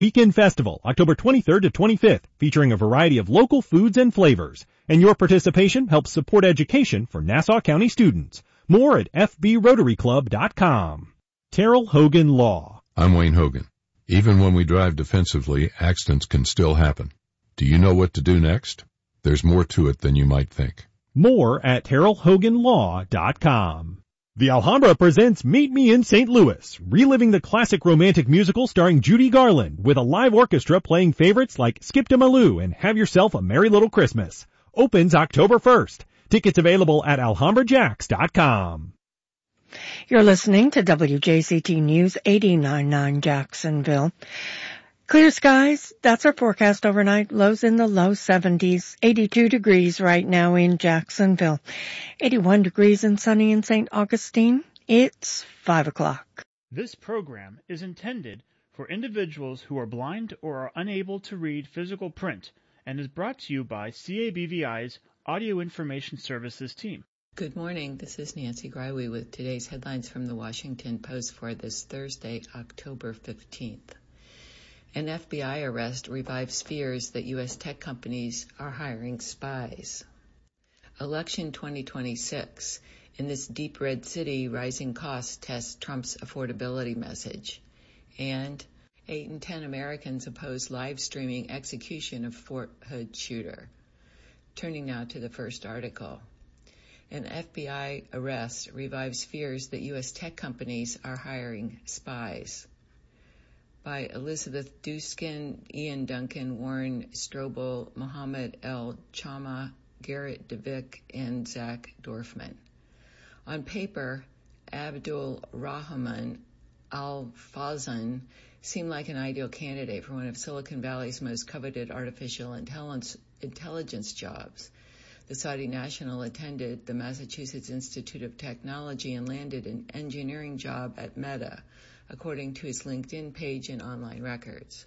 Weekend Festival, October 23rd to 25th, featuring a variety of local foods and flavors. And your participation helps support education for Nassau County students. More at fbrotaryclub.com. Terrell Hogan Law. I'm Wayne Hogan. Even when we drive defensively, accidents can still happen. Do you know what to do next? There's more to it than you might think. More at TerrellHoganLaw.com. The Alhambra presents Meet Me in St. Louis, reliving the classic romantic musical starring Judy Garland with a live orchestra playing favorites like Skip to Malou and Have Yourself a Merry Little Christmas. Opens October 1st. Tickets available at alhambrajacks.com. You're listening to WJCT News 89.9 Jacksonville. Clear skies, that's our forecast overnight. Lows in the low 70s, 82 degrees right now in Jacksonville, 81 degrees and sunny in St. Augustine. It's 5 o'clock. This program is intended for individuals who are blind or are unable to read physical print and is brought to you by CABVI's Audio Information Services team. Good morning. This is Nancy Greiwe with today's headlines from the Washington Post for this Thursday, October 15th. An FBI arrest revives fears that U.S. tech companies are hiring spies. Election 2026. In this deep red city, rising costs test Trump's affordability message. And 8 in 10 Americans oppose live streaming execution of Fort Hood shooter. Turning now to the first article. An FBI arrest revives fears that U.S. tech companies are hiring spies. By Elizabeth Duskin, Ian Duncan, Warren Strobel, Mohammed El Chama, Garrett DeVick, and Zach Dorfman. On paper, Abdul Rahman Al-Fawzan seemed like an ideal candidate for one of Silicon Valley's most coveted artificial intelligence jobs. The Saudi national attended the Massachusetts Institute of Technology and landed an engineering job at Meta, according to his LinkedIn page and online records.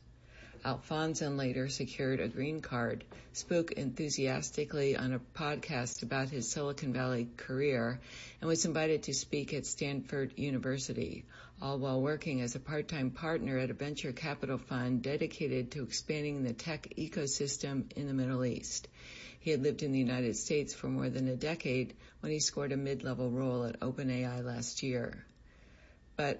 Alfonso later secured a green card, spoke enthusiastically on a podcast about his Silicon Valley career, and was invited to speak at Stanford University, all while working as a part-time partner at a venture capital fund dedicated to expanding the tech ecosystem in the Middle East. He had lived in the United States for more than a decade when he scored a mid-level role at OpenAI last year. But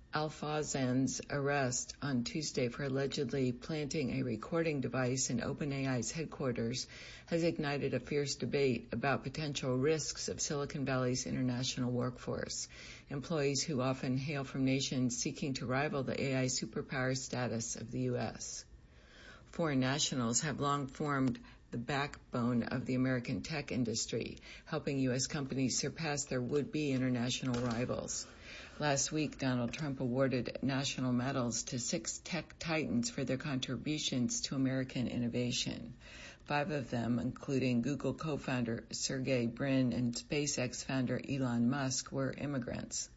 Al-Fawzan's arrest on Tuesday for allegedly planting a recording device in OpenAI's headquarters has ignited a fierce debate about potential risks of Silicon Valley's international workforce, employees who often hail from nations seeking to rival the AI superpower status of the U.S. Foreign nationals have long formed the backbone of the American tech industry, helping U.S. companies surpass their would-be international rivals. Last week, Donald Trump awarded national medals to 6 tech titans for their contributions to American innovation. 5 of them, including Google co-founder Sergey Brin and SpaceX founder Elon Musk, were immigrants.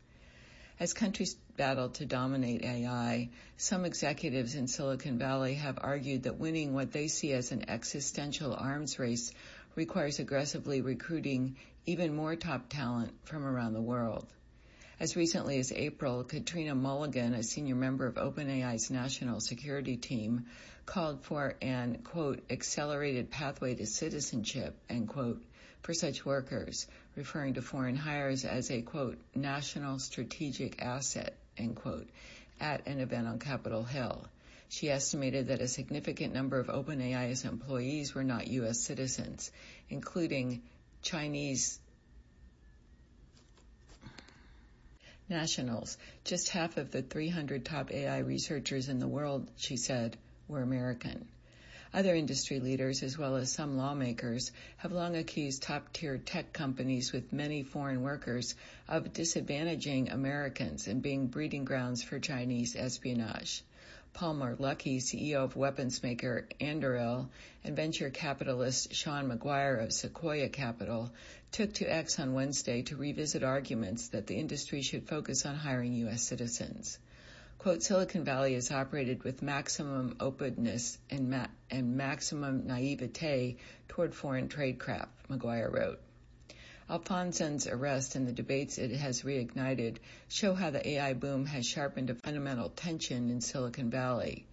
As countries battle to dominate AI, some executives in Silicon Valley have argued that winning what they see as an existential arms race requires aggressively recruiting even more top talent from around the world. As recently as April, Katrina Mulligan, a senior member of OpenAI's national security team, called for an, quote, accelerated pathway to citizenship, end quote, for such workers, referring to foreign hires as a, quote, national strategic asset, end quote, at an event on Capitol Hill. She estimated that a significant number of OpenAI's employees were not U.S. citizens, including Chinese nationals. Just half of the 300 top AI researchers in the world, she said, were American. Other industry leaders, as well as some lawmakers, have long accused top-tier tech companies with many foreign workers of disadvantaging Americans and being breeding grounds for Chinese espionage. Palmer Luckey, CEO of weapons maker Anduril, and venture capitalist Sean McGuire of Sequoia Capital, took to X on Wednesday to revisit arguments that the industry should focus on hiring U.S. citizens. Quote, Silicon Valley is operated with maximum openness and maximum naivete toward foreign tradecraft, McGuire wrote. Alfonso's arrest and the debates it has reignited show how the AI boom has sharpened a fundamental tension in Silicon Valley.